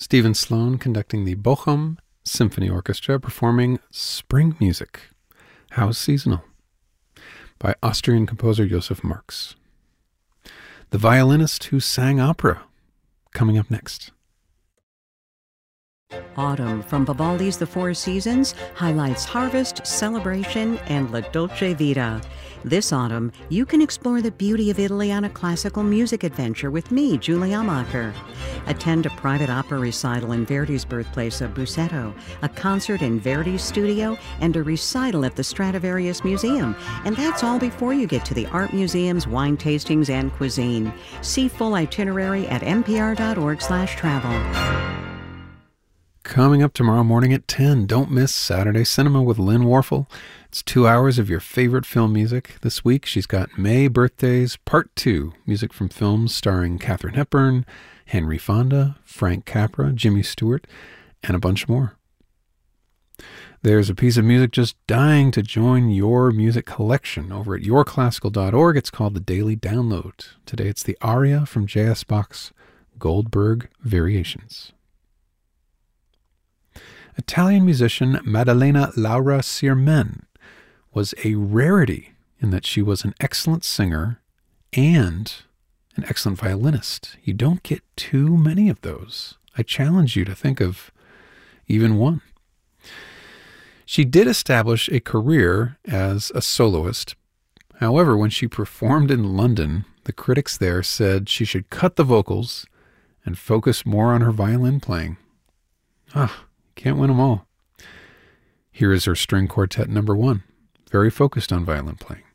Stephen Sloan conducting the Bochum Symphony Orchestra performing Spring Music, How Seasonal, by Austrian composer Josef Marx. The Violinist Who Sang Opera, coming up next. Autumn from Vivaldi's The Four Seasons highlights harvest, celebration, and La Dolce Vita. This autumn, you can explore the beauty of Italy on a classical music adventure with me, Julie Amacher. Attend a private opera recital in Verdi's birthplace of Busseto, a concert in Verdi's studio, and a recital at the Stradivarius Museum. And that's all before you get to the art museums, wine tastings, and cuisine. See full itinerary at npr.org/travel. Coming up tomorrow morning at 10, don't miss Saturday Cinema with Lynn Warfel. It's 2 hours of your favorite film music. This week, she's got May Birthdays Part 2, music from films starring Katharine Hepburn, Henry Fonda, Frank Capra, Jimmy Stewart, and a bunch more. There's a piece of music just dying to join your music collection over at yourclassical.org. It's called The Daily Download. Today, it's the aria from J.S. Bach's Goldberg Variations. Italian musician Maddalena Laura Sirmen was a rarity in that she was an excellent singer and an excellent violinist. You don't get too many of those. I challenge you to think of even one. She did establish a career as a soloist. However, when she performed in London, the critics there said she should cut the vocals and focus more on her violin playing. Can't win them all. Here is her string quartet number 1, very focused on violin playing.